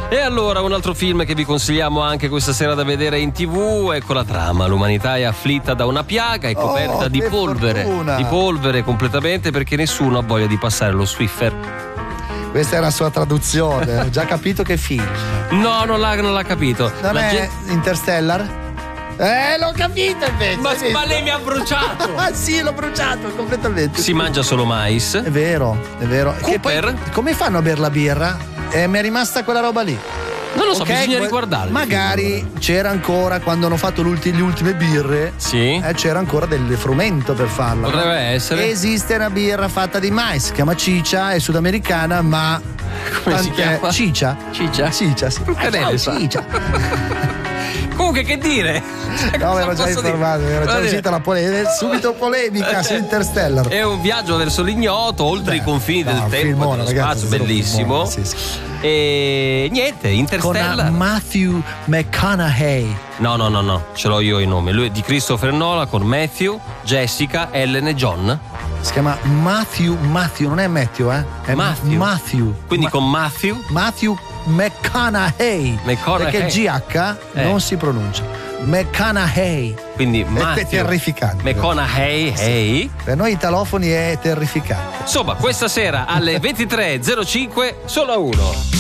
E allora un altro film che vi consigliamo anche questa sera da vedere in TV, ecco la trama: l'umanità è afflitta da una piaga, è coperta di polvere, completamente, perché nessuno ha voglia di passare lo Swiffer. Questa è la sua traduzione, ho già capito che film. No, non l'ha capito. Non è Interstellar? L'ho capito invece. Ma lei mi ha bruciato. Ah sì, l'ho bruciato completamente. Si mangia solo mais. È vero. Cooper? Come fanno a bere la birra? Mi è rimasta quella roba lì. Non lo so, bisogna riguardarlo. Magari c'era ancora, quando hanno fatto le ultime birre, sì, c'era ancora del frumento per farla. Potrebbe essere. Esiste una birra fatta di mais, si chiama Cicia, è sudamericana, ma come si chiama? Cicia, sì. Cicia. Comunque, che dire? No, mi ero già informato, era già uscita la polemica, subito polemica su Interstellar. È un viaggio verso l'ignoto, oltre i confini del tempo, filmone, dello spazio, bellissimo. Sì. E niente, Interstellar. Con Matthew McConaughey. No, ce l'ho io i nomi. Lui è di Christopher Nolan, con Matthew, Jessica, Ellen e John. Si chiama Matthew, non è Matthew, è Matthew. Quindi con Matthew McConaughey. Perché il GH non si pronuncia. McConaughey. Quindi è terrificante. McConaughey. Per noi italofoni è terrificante. Insomma, questa sera alle 23:05 solo a uno.